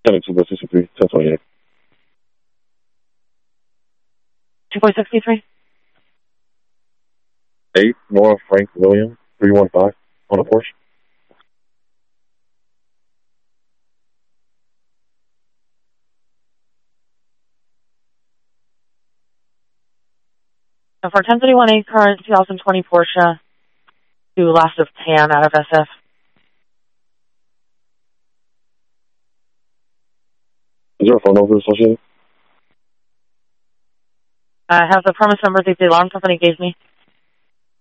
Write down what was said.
10-2 by 63, 1028. 2.63? 8, Nora Frank William, 315, on a Porsche. And for 1031A, current 2020 Porsche, to last of tan out of SF. Is there a phone number associated? I have the premise number that the alarm company gave me.